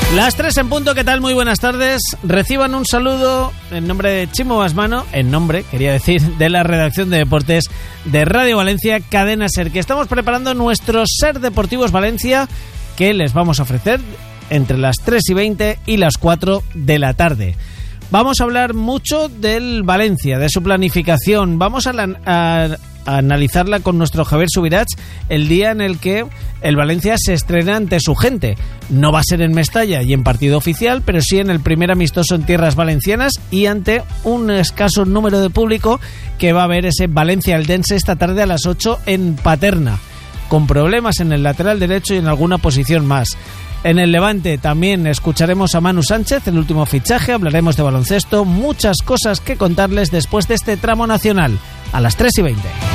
Las 3 en punto, ¿qué tal? Muy buenas tardes. Reciban un saludo en nombre de Chimo Basmano, de la redacción de deportes de Radio Valencia, Cadena SER, que estamos preparando nuestro SER Deportivos Valencia, que les vamos a ofrecer entre las 3:20 y las 4 de la tarde. Vamos a hablar mucho del Valencia, de su planificación. Vamos a analizarla con nuestro Javier Subirats el día en el que el Valencia se estrena ante su gente. No va a ser en Mestalla y en partido oficial, pero sí en el primer amistoso en tierras valencianas y ante un escaso número de público que va a ver ese Valencia-Eldense esta tarde a las 8 en Paterna, con problemas en el lateral derecho y en alguna posición más. En el Levante también escucharemos a Manu Sánchez, el último fichaje, hablaremos de baloncesto, muchas cosas que contarles después de este tramo nacional, a las 3:20.